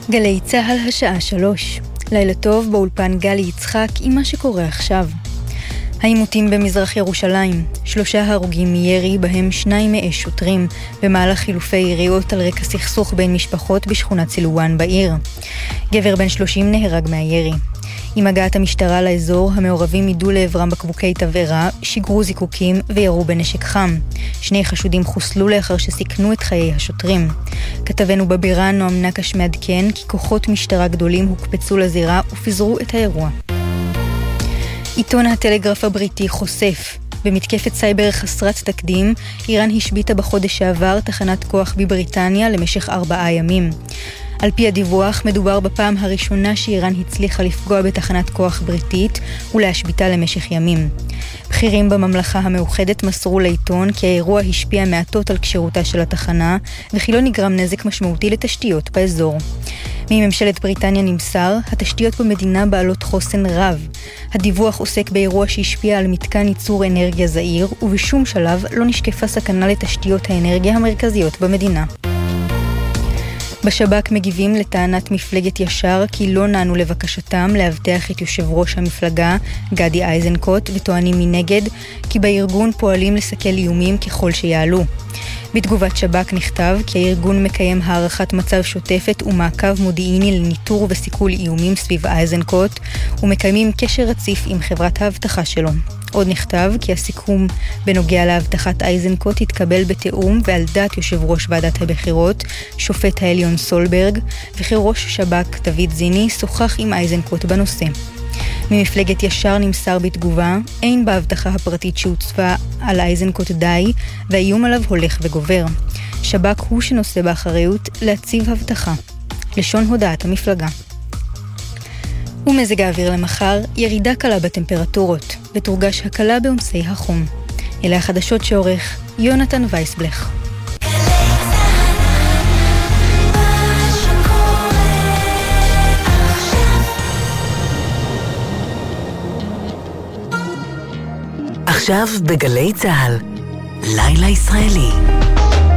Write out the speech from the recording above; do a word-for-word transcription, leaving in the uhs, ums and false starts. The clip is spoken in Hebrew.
גלי צהל השעה שלוש. לילה טוב, באולפן גלי יצחק עם מה שקורה עכשיו. העימותים במזרח ירושלים, שלושה הרוגים מירי בהם שניים מאש שוטרים במהלך חילופי יריות על רקע סכסוך בין משפחות בשכונת סילואן בעיר. גבר בן שלושים נהרג מהירי. עם הגעת המשטרה לאזור, המעורבים עידו לעברם בקבוקי תבערה, שיגרו זיקוקים וירו בנשק חם. שני חשודים חוסלו לאחר שסיכנו את חיי השוטרים. כתבנו בבירה נועם נקש מעדכן כי כוחות משטרה גדולים הוקפצו לזירה ופיזרו את האירוע. עיתון הטלגרף הבריטי חושף. במתקפת סייבר חסרת תקדים, איראן השביתה בחודש שעבר תחנת כוח בבריטניה למשך ארבעה ימים. על פי הדיווח, מדובר בפעם הראשונה שאיראן הצליחה לפגוע בתחנת כוח בריטית ולהשביתה למשך ימים. בכירים בממלכה המאוחדת מסרו לעיתון כי האירוע השפיע מעטות על כשירותה של התחנה, וכי לא נגרם נזק משמעותי לתשתיות באזור. מממשלת בריטניה נמסר, התשתיות במדינה בעלות חוסן רב. הדיווח עוסק באירוע שהשפיע על מתקן ייצור אנרגיה זעיר, ובשום שלב לא נשקפה סכנה לתשתיות האנרגיה המרכזיות במדינה. בשב"כ מגיבים לטענת מפלגת ישר כי לא נענו לבקשתם להבטח את יושב ראש המפלגה גדי איזנקוט, וטוענים מנגד כי בארגון פועלים לסכל איומים ככל שיעלו. בתגובת שב"כ נכתב כי הארגון מקיים הערכת מצב שוטפת ומעקב מודיעיני לניטור וסיכול איומים סביב איזנקוט, ומקיימים קשר רציף עם חברת ההבטחה שלו. עוד נכתב כי הסיכום בנוגע להבטחת איזנקוט התקבל בתיאום ועל דעת יושב ראש ועדת הבחירות, שופט העליון סולברג, וכי ראש שב"כ דוד זיני שוחח עם איזנקוט בנושא. ממפלגת ישר נמסר בתגובה, אין בהבטחה הפרטית שהוצבה על איזנקוט די, והאיום עליו הולך וגובר. שב"כ הוא שנושא באחריות להציב הבטחה. לשון הודעת המפלגה. ומזג האוויר למחר, ירידה קלה בטמפרטורות, ותורגש הקלה בעומסי החום. אלה החדשות שעורך יונתן וייסבלך. עכשיו בגלי צהל, לילה ישראלי.